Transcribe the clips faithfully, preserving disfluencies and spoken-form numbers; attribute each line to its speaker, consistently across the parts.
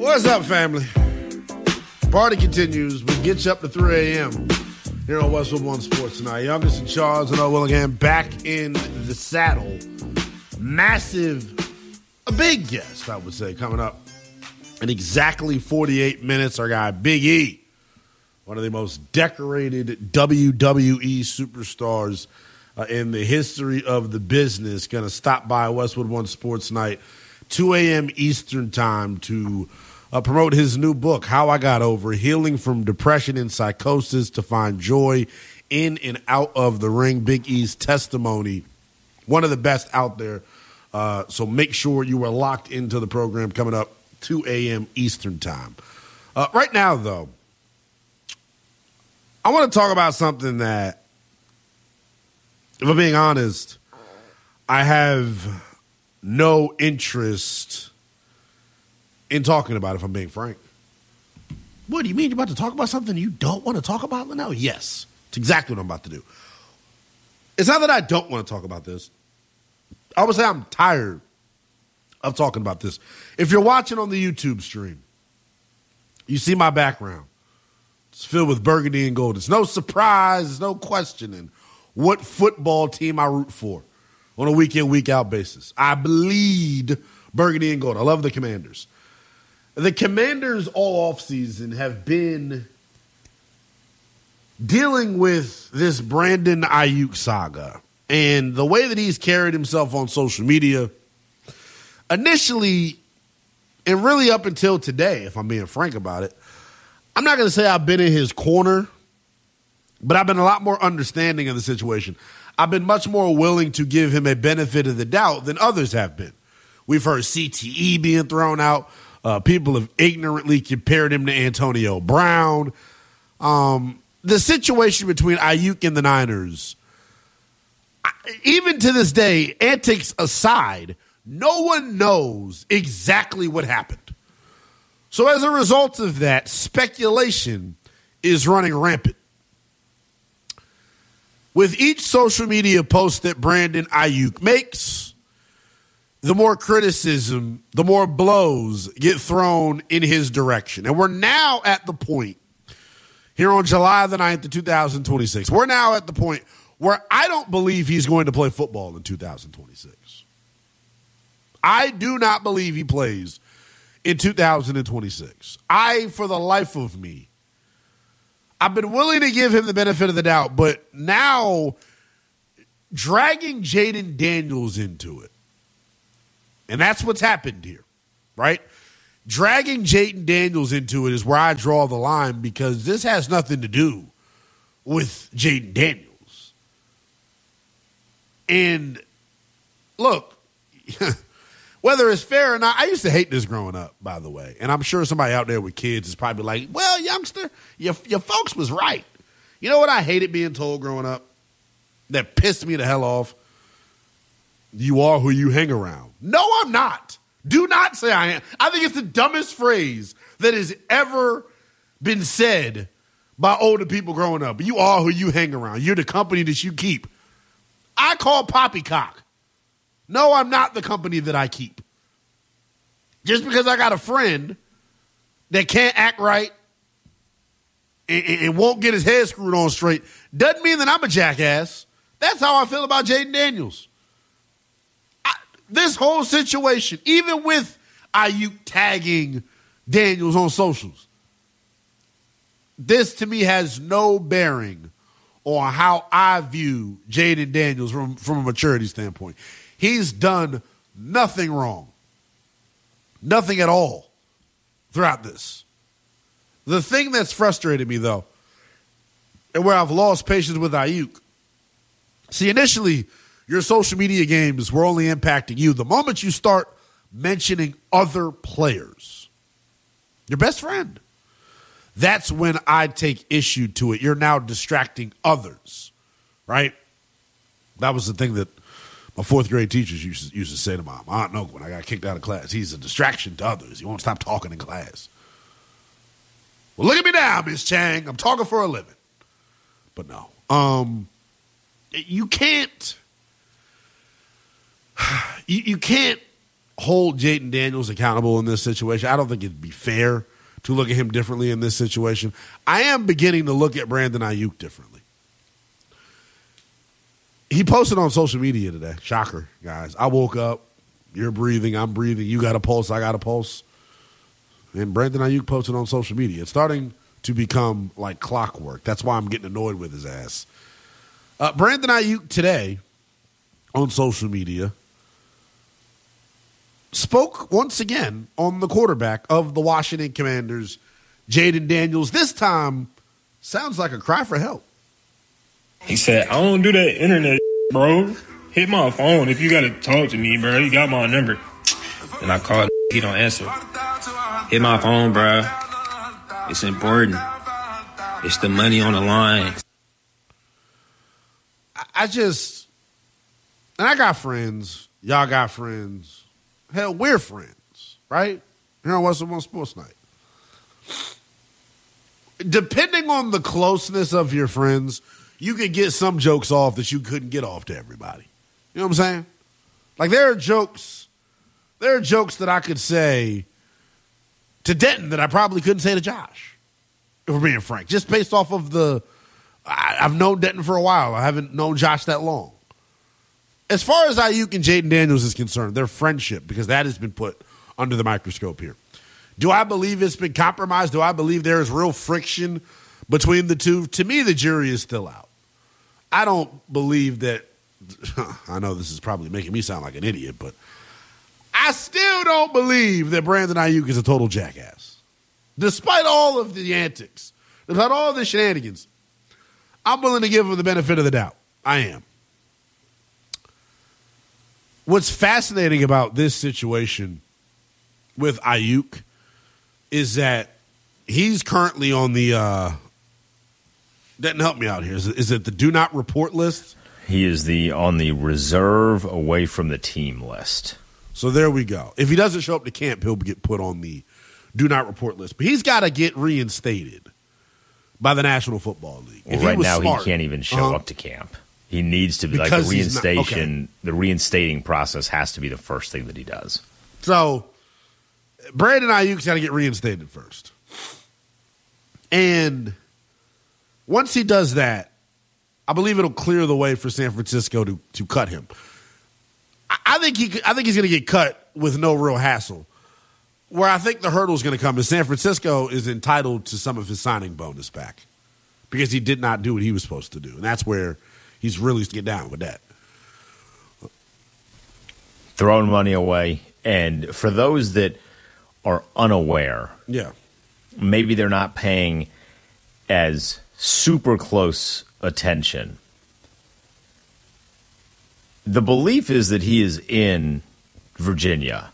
Speaker 1: What's up, family? Party continues. We get you up to three a.m. here on Westwood One Sports tonight. Youngest in Charles and Earl Willingham back in the saddle. Massive, a big guest, I would say, coming up in exactly forty-eight minutes. Our guy, Big E, one of the most decorated W W E superstars uh, in the history of the business, going to stop by Westwood One Sports Night, two a.m. Eastern time to uh, promote his new book, How I Got Over, Healing from Depression and Psychosis to Find Joy in and Out of the Ring. Big E's testimony, one of the best out there. Uh, so make sure you are locked into the program coming up two a.m. Eastern time. Uh, right now, though, I want to talk about something that, if I'm being honest, I have no interest in talking about, if I'm being frank. What do you mean? You're about to talk about something you don't want to talk about now? Yes. It's exactly what I'm about to do. It's not that I don't want to talk about this. I would say I'm tired of talking about this. If you're watching on the YouTube stream, you see my background. It's filled with burgundy and gold. It's no surprise, it's no questioning what football team I root for on a week-in, week-out basis. I bleed burgundy and gold. I love the Commanders. The Commanders all offseason have been dealing with this Brandon Aiyuk saga. And the way that he's carried himself on social media, initially, and really up until today, if I'm being frank about it, I'm not going to say I've been in his corner, but I've been a lot more understanding of the situation. I've been much more willing to give him a benefit of the doubt than others have been. We've heard C T E being thrown out. Uh, people have ignorantly compared him to Antonio Brown. Um, the situation between Aiyuk and the Niners, even to this day, antics aside, no one knows exactly what happened. So as a result of that, speculation is running rampant. With each social media post that Brandon Aiyuk makes, the more criticism, the more blows get thrown in his direction. And we're now at the point, here on July the ninth of two thousand twenty-six, we're now at the point where I don't believe he's going to play football in two thousand twenty-six. I do not believe he plays in two thousand twenty-six. I, for the life of me, I've been willing to give him the benefit of the doubt, but now dragging Jayden Daniels into it, and that's what's happened here, right? Dragging Jayden Daniels into it is where I draw the line, because this has nothing to do with Jayden Daniels. And look, whether it's fair or not, I used to hate this growing up, by the way. And I'm sure somebody out there with kids is probably like, well, youngster, your, your folks was right. You know what I hated being told growing up? That pissed me the hell off? You are who you hang around. No, I'm not. Do not say I am. I think it's the dumbest phrase that has ever been said by older people growing up. You are who you hang around. You're the company that you keep. I call poppycock. No, I'm not the company that I keep. Just because I got a friend that can't act right and, and won't get his head screwed on straight doesn't mean that I'm a jackass. That's how I feel about Jayden Daniels. I, this whole situation, even with Aiyuk tagging Daniels on socials, this to me has no bearing on how I view Jayden Daniels from, from a maturity standpoint. He's done nothing wrong. Nothing at all throughout this. The thing that's frustrated me, though, and where I've lost patience with Aiyuk, see, initially, your social media games were only impacting you. The moment you start mentioning other players, your best friend, that's when I take issue to it. You're now distracting others, right? That was the thing that my fourth grade teachers used to, used to say to my aunt and uncle when I got kicked out of class. He's a distraction to others. He won't stop talking in class. Well, look at me now, Miss Chang. I'm talking for a living. But no. Um, you can't, you, you can't hold Jayden Daniels accountable in this situation. I don't think it'd be fair to look at him differently in this situation. I am beginning to look at Brandon Ayuk differently. He posted on social media today. Shocker, guys. I woke up. You're breathing. I'm breathing. You got a pulse. I got a pulse. And Brandon Ayuk posted on social media. It's starting to become like clockwork. That's why I'm getting annoyed with his ass. Uh, Brandon Ayuk today on social media spoke once again on the quarterback of the Washington Commanders, Jayden Daniels. This time sounds like a cry for help.
Speaker 2: He said, I don't do that internet, bro. Hit my phone if you got to talk to me, bro. You got my number. And I called, he don't answer. Hit my phone, bro. It's important. It's the money on the line.
Speaker 1: I just, and I got friends. Y'all got friends. Hell, we're friends, right? Here on What's Up on Sports Night. Depending on the closeness of your friends, you could get some jokes off that you couldn't get off to everybody. You know what I'm saying? Like there are jokes, there are jokes that I could say to Denton that I probably couldn't say to Josh, if we're being frank. Just based off of the, I, I've known Denton for a while. I haven't known Josh that long. As far as Ayuk and Jayden Daniels is concerned, their friendship, because that has been put under the microscope here. Do I believe it's been compromised? Do I believe there is real friction between the two? To me, the jury is still out. I don't believe that. I know this is probably making me sound like an idiot, but I still don't believe that Brandon Ayuk is a total jackass. Despite all of the antics, despite all the shenanigans, I'm willing to give him the benefit of the doubt. I am. What's fascinating about this situation with Ayuk is that he's currently on the uh, didn't help me out here. Is it, is it the do not report list?
Speaker 3: He is the on the reserve away from the team list.
Speaker 1: So there we go. If he doesn't show up to camp, he'll get put on the do not report list. But he's got to get reinstated by the National Football League.
Speaker 3: Well, right he now, smart, he can't even show uh-huh. up to camp. He needs to be like the reinstation. Not, okay. The reinstating process has to be the first thing that he does.
Speaker 1: So Brandon Ayuk's got to get reinstated first, and once he does that, I believe it'll clear the way for San Francisco to to cut him. I, I think he. I think he's going to get cut with no real hassle. Where I think the hurdle is going to come is San Francisco is entitled to some of his signing bonus back because he did not do what he was supposed to do, and that's where he's really to get down with that.
Speaker 3: Throwing money away. And for those that are unaware,
Speaker 1: yeah,
Speaker 3: maybe they're not paying as super close attention. The belief is that he is in Virginia.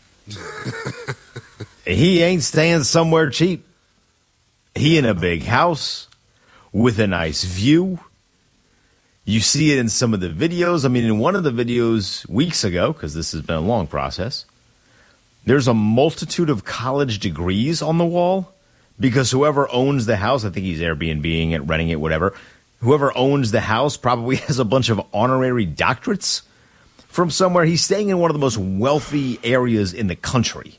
Speaker 3: He ain't staying somewhere cheap. He in a big house with a nice view. You see it in some of the videos. I mean, in one of the videos weeks ago, because this has been a long process, there's a multitude of college degrees on the wall because whoever owns the house, I think he's Airbnb-ing it, renting it, whatever, whoever owns the house probably has a bunch of honorary doctorates from somewhere. He's staying in one of the most wealthy areas in the country.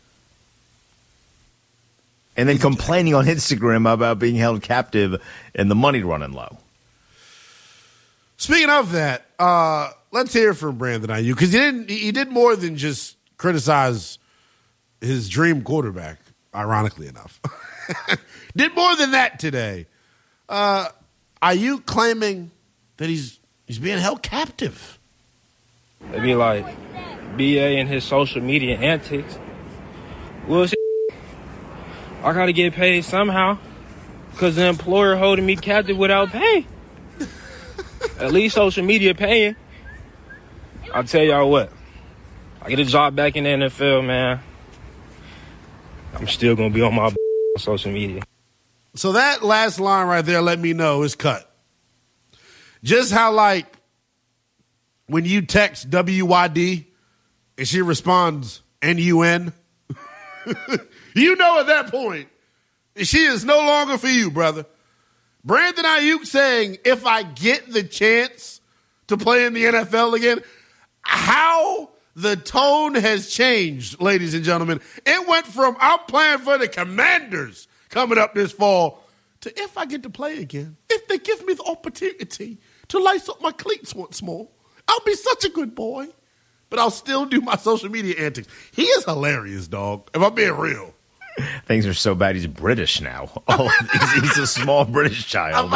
Speaker 3: And then complaining on Instagram about being held captive and the money running low.
Speaker 1: Speaking of that, uh, let's hear from Brandon Ayuk because he didn't. He did more than just criticize his dream quarterback. Ironically enough, did more than that today. Uh, Ayuk claiming that he's he's being held captive.
Speaker 2: It'd be like B A and his social media antics. Well, I gotta get paid somehow because the employer holding me captive without pay. At least social media paying. I'll tell y'all what. I get a job back in the N F L, man. I'm still going to be on my social media.
Speaker 1: So that last line right there let me know is cut. Just how, like, when you text W Y D and she responds N U N, you know at that point, she is no longer for you, brother. Brandon Ayuk saying, if I get the chance to play in the N F L again, how the tone has changed, ladies and gentlemen. It went from I'm playing for the Commanders coming up this fall to if I get to play again, if they give me the opportunity to lace up my cleats once more, I'll be such a good boy. But I'll still do my social media antics. He is hilarious, dog, if I'm being real.
Speaker 3: Things are so bad he's British now. Oh, he's, he's a small British child.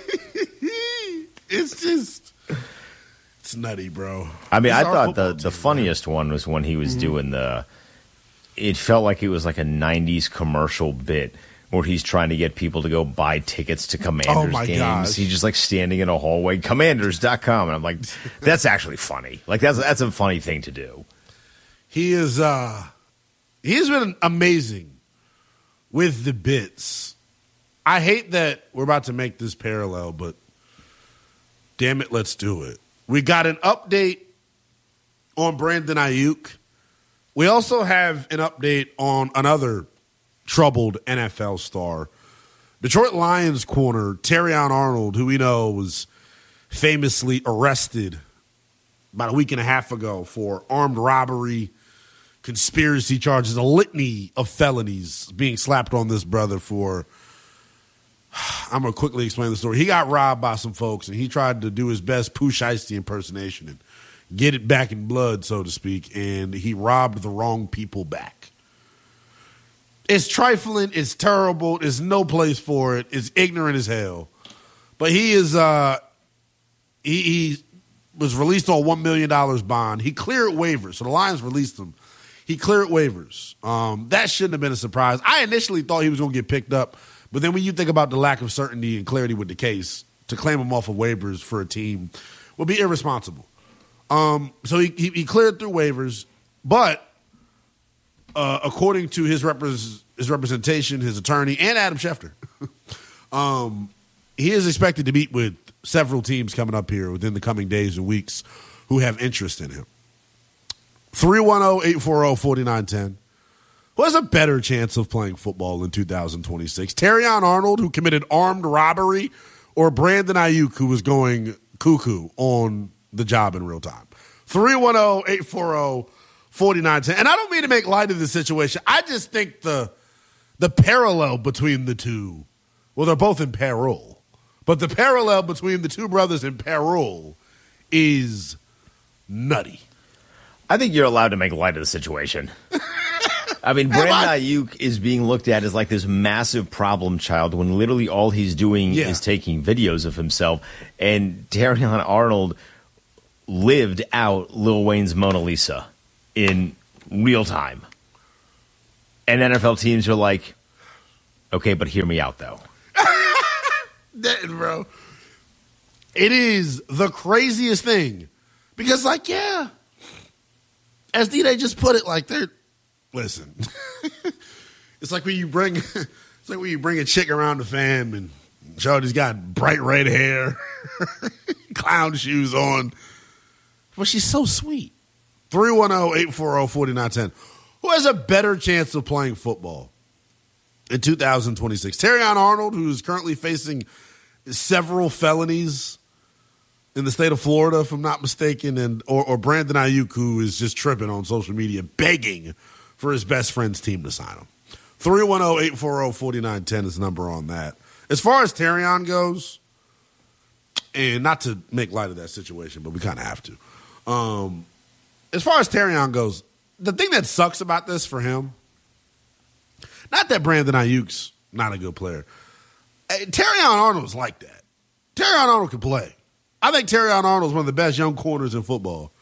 Speaker 1: It's just, it's nutty, bro.
Speaker 3: I mean,
Speaker 1: This
Speaker 3: I
Speaker 1: is our
Speaker 3: thought
Speaker 1: football
Speaker 3: the, the
Speaker 1: team,
Speaker 3: funniest one was when he was doing the, it felt like it was like a nineties commercial bit where he's trying to get people to go buy tickets to Commanders
Speaker 1: Oh, my
Speaker 3: games.
Speaker 1: gosh.
Speaker 3: He's just like standing in a hallway, commanders dot com. And I'm like, that's actually funny. Like, that's that's a funny thing to do.
Speaker 1: He is, uh, he has been amazing with the bits. I hate that we're about to make this parallel, but damn it, let's do it. We got an update on Brandon Ayuk. We also have an update on another troubled N F L star. Detroit Lions corner Terrion Arnold, who we know was famously arrested about a week and a half ago for armed robbery, conspiracy charges, a litany of felonies being slapped on this brother for, I'm going to quickly explain the story. He got robbed by some folks, and he tried to do his best Pooh Shiesty impersonation and get it back in blood, so to speak, and he robbed the wrong people back. It's trifling. It's terrible. There's no place for it. It's ignorant as hell. But he is, uh, he, he was released on one million dollars bond. He cleared waivers, so the Lions released him. He cleared waivers. Um, that shouldn't have been a surprise. I initially thought he was going to get picked up, but then when you think about the lack of certainty and clarity with the case, to claim him off of waivers for a team would be irresponsible. Um, so he, he, he cleared through waivers, but uh, according to his, repres- his representation, his attorney, and Adam Schefter, um, he is expected to meet with several teams coming up here within the coming days and weeks who have interest in him. three one zero, eight four zero, four nine one zero. Who has a better chance of playing football in two thousand twenty-six? Terrion Arnold, who committed armed robbery, or Brandon Ayuk, who was going cuckoo on the job in real time? three one zero, eight four zero, four nine one zero. And I don't mean to make light of the situation. I just think the the parallel between the two, well, they're both in parole, but the parallel between the two brothers in parole is nutty.
Speaker 3: I think you're allowed to make light of the situation. I mean, Brandon Ayuk is being looked at as like this massive problem child when literally all he's doing
Speaker 1: Yeah.
Speaker 3: is taking videos of himself. And Terrion Arnold lived out Lil Wayne's Mona Lisa in real time. And N F L teams are like, okay, but hear me out, though.
Speaker 1: That, bro. It is the craziest thing. Because, like, yeah, as D-Day just put it, like, they're, listen, it's like when you bring, it's like when you bring a chick around the fam and Shorty's got bright red hair, clown shoes on, but she's so sweet. three one zero, eight four zero, four nine one zero. Who has a better chance of playing football in two thousand twenty-six? Terrion Arnold, who is currently facing several felonies in the state of Florida, if I'm not mistaken, and or, or Brandon Ayuk, who is just tripping on social media, begging for his best friend's team to sign him. three one zero, eight four zero, four nine one zero is the number on that. As far as Terrion goes, and not to make light of that situation, but we kind of have to. Um, as far as Terrion goes, the thing that sucks about this for him, not that Brandon Ayuk's not a good player. Terrion Arnold's like that. Terrion Arnold can play. I think Terrion Arnold's one of the best young corners in football.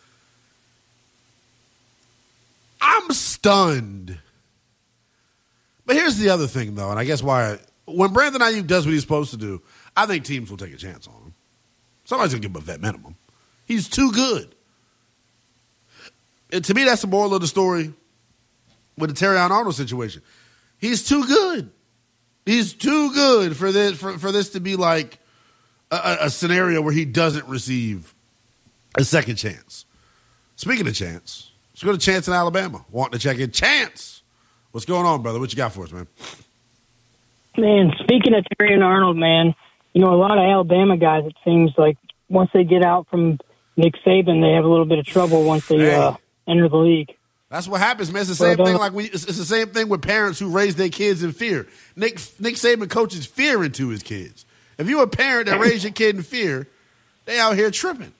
Speaker 1: I'm stunned. But here's the other thing, though, and I guess why I, when Brandon Ayuk does what he's supposed to do, I think teams will take a chance on him. Somebody's going to give him a vet minimum. He's too good. And to me, that's the moral of the story with the Terrion Arnold situation. He's too good. He's too good for this for, for this to be like a, a scenario where he doesn't receive a second chance. Speaking of chance, let's go to Chance in Alabama. Wanting to check in. Chance, what's going on, brother? What you got for us, man?
Speaker 4: Man, speaking of Terrion Arnold, man, you know, a lot of Alabama guys, it seems like once they get out from Nick Saban, they have a little bit of trouble once they
Speaker 1: Hey.
Speaker 4: uh, enter the league.
Speaker 1: That's what happens, man. It's the
Speaker 4: Well
Speaker 1: same thing.
Speaker 4: done.
Speaker 1: Like we, it's, it's the same thing with parents who raise their kids in fear. Nick Nick Saban coaches fear into his kids. If you're a parent that raised your kid in fear, they out here tripping.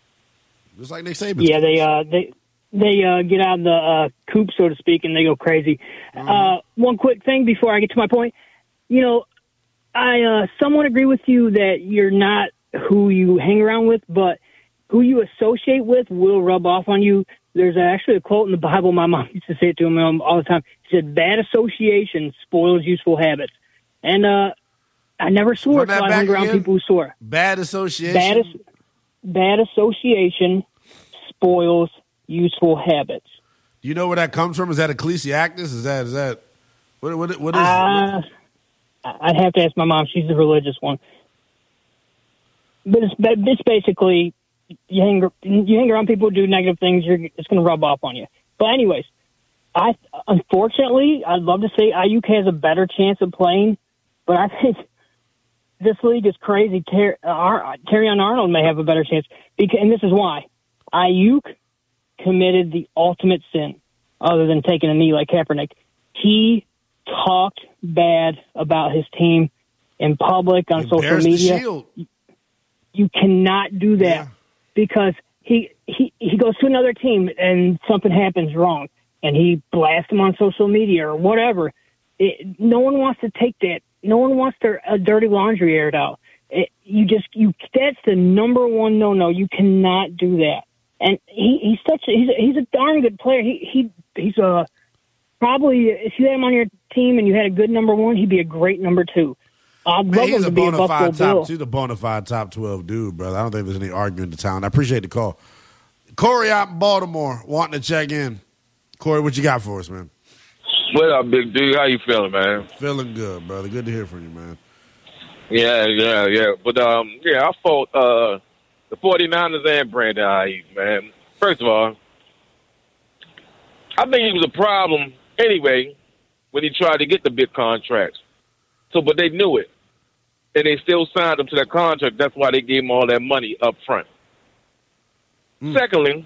Speaker 1: Just like Nick Saban.
Speaker 4: Yeah, they uh, they they uh, get out of the uh, coop, so to speak, and they go crazy.
Speaker 1: Mm-hmm.
Speaker 4: Uh, one quick thing before I get to my point. You know, I uh, somewhat agree with you that you're not who you hang around with, but who you associate with will rub off on you. There's actually a quote in the Bible. My mom used to say it to him um, all the time. She said, "Bad association spoils useful habits." And uh, I never swore
Speaker 1: Run that
Speaker 4: until I
Speaker 1: back
Speaker 4: hung around
Speaker 1: again.
Speaker 4: people who swore.
Speaker 1: Bad association.
Speaker 4: Bad, as- bad association spoils useful habits.
Speaker 1: Do you know where that comes from? Is that Ecclesiastes? Is that is that what what what is?
Speaker 4: Uh, I'd have to ask my mom. She's the religious one. But it's, but it's basically you hang you hang around people who do negative things. You're, it's going to rub off on you. But anyways, I unfortunately I'd love to say Ayuk has a better chance of playing, but I think this league is crazy. Ter- Ar- Terrion Arnold may have a better chance, because, and this is why. Ayuk committed the ultimate sin, other than taking a knee like Kaepernick. He talked bad about his team in public, on social
Speaker 1: Embarrass the
Speaker 4: media.
Speaker 1: shield.
Speaker 4: You cannot do that
Speaker 1: Yeah.
Speaker 4: because he, he he goes to another team and something happens wrong, and he blasts them on social media or whatever. It, no one wants to take that. No one wants their uh, dirty laundry aired out. It, you just you that's the number one no no. You cannot do that. And he, he's such a, he's a, he's a darn good player. He he he's a probably if you had him on your team and you had a good number one, he'd be a great number two. I'd
Speaker 1: Man,
Speaker 4: love
Speaker 1: he's
Speaker 4: him
Speaker 1: a
Speaker 4: to be a
Speaker 1: bona
Speaker 4: Buffalo
Speaker 1: fide
Speaker 4: Bill.
Speaker 1: top. He's a bona fide top twelve dude, brother. I don't think there's any arguing the talent. I appreciate the call. Corey out in Baltimore wanting to check in. Corey, what you got for us, man?
Speaker 5: What up, big dude? How you feeling, man?
Speaker 1: Feeling good, brother. Good to hear from you, man.
Speaker 5: Yeah, yeah, yeah. But, um, yeah, I fought uh, the 49ers and Brandon Ayuk, man. First of all, I think he was a problem anyway when he tried to get the big contracts. So, but they knew it. And they still signed him to that contract. That's why they gave him all that money up front. Mm. Secondly,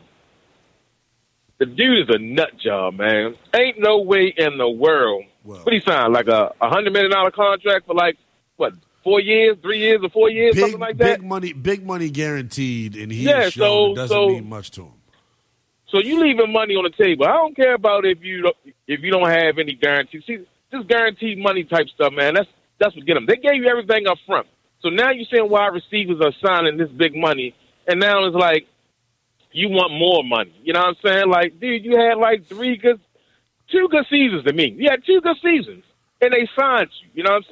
Speaker 5: the dude is a nut job, man. Ain't no way in the world.
Speaker 1: Well,
Speaker 5: What he signed? Like a one hundred million dollars contract for like, what, four years, three years, or four years,
Speaker 1: big,
Speaker 5: something like that?
Speaker 1: Big money, big money guaranteed, and he
Speaker 5: Yeah,
Speaker 1: has shown
Speaker 5: so-
Speaker 1: it doesn't
Speaker 5: so-
Speaker 1: mean much to him.
Speaker 5: So you leaving money on the table. I don't care about if you don't, if you don't have any guarantees. See, this guaranteed money type stuff, man, that's that's what get them. They gave you everything up front. So now you're saying wide receivers are signing this big money, and now it's like you want more money. You know what I'm saying? Like, dude, you had like three good, two good seasons to me. You had two good seasons, and they signed you. You know what I'm saying?